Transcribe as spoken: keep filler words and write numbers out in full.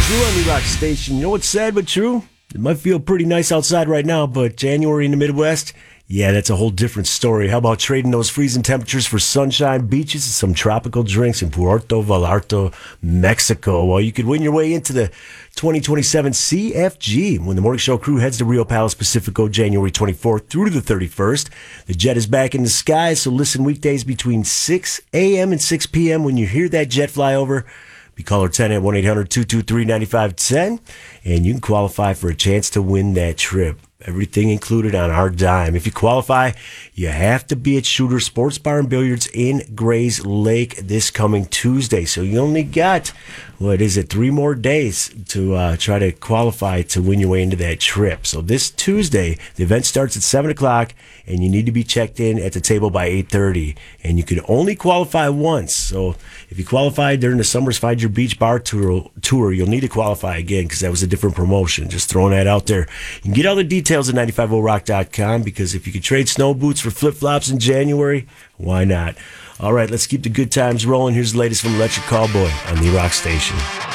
Drew on the Rock Station. You know what's sad but true? It might feel pretty nice outside right now, but January in the Midwest, yeah, that's a whole different story. How about trading those freezing temperatures for sunshine, beaches, and some tropical drinks in Puerto Vallarta, Mexico? Well, you could win your way into the twenty twenty-seven C F G when the Morning Show crew heads to Rio Palace Pacifico January twenty-fourth through to the thirty-first. The jet is back in the sky, so listen weekdays between six a.m. and six p.m. when you hear that jet fly over. Be caller ten at one eight hundred two two three nine five one zero, and you can qualify for a chance to win that trip. Everything included on our dime. If you qualify, you have to be at Shooter Sports Bar and Billiards in Grays Lake this coming Tuesday. So you only got, what is it, three more days to uh, try to qualify to win your way into that trip. So this Tuesday, the event starts at seven o'clock, and you need to be checked in at the table by eight thirty. And you can only qualify once. So if you qualify during the Summer's Find Your Beach Bar tour, tour you'll need to qualify again because that was a different promotion. Just throwing that out there. You can get all the details at nine five oh rock dot com because if you could trade snow boots for flip-flops in January, why not? All right, let's keep the good times rolling. Here's the latest from Electric Callboy on the Rock Station.